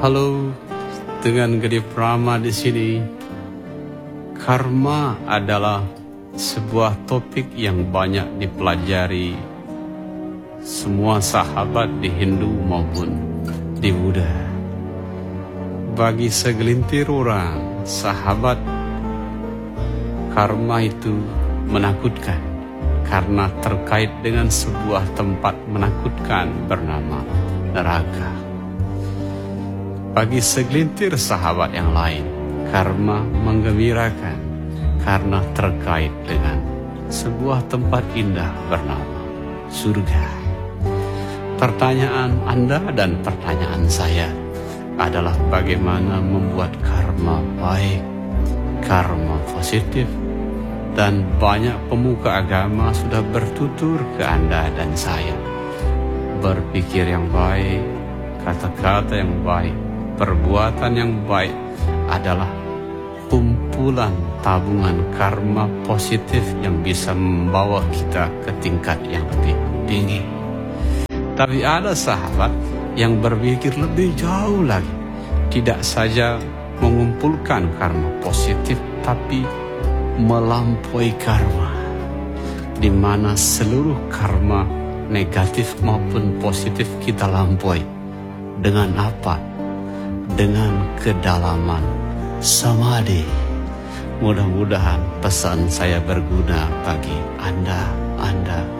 Halo, dengan Gede Prama di sini. Karma adalah sebuah topik yang banyak dipelajari semua sahabat di Hindu maupun di Buddha. Bagi segelintir orang, sahabat, karma itu menakutkan karena terkait dengan sebuah tempat menakutkan bernama neraka. Bagi segelintir sahabat yang lain, karma menggembirakan karena terkait dengan sebuah tempat indah bernama surga. Pertanyaan Anda dan pertanyaan saya adalah bagaimana membuat karma baik, karma positif, dan banyak pemuka agama sudah bertutur ke Anda dan saya. Berpikir yang baik, kata-kata yang baik, perbuatan yang baik adalah kumpulan tabungan karma positif yang bisa membawa kita ke tingkat yang lebih tinggi. Tapi ada sahabat yang berpikir lebih jauh lagi, tidak saja mengumpulkan karma positif, tapi melampaui karma, di mana seluruh karma negatif maupun positif kita lampaui. Dengan apa? Dengan kedalaman samadhi. Mudah-mudahan pesan saya berguna bagi Anda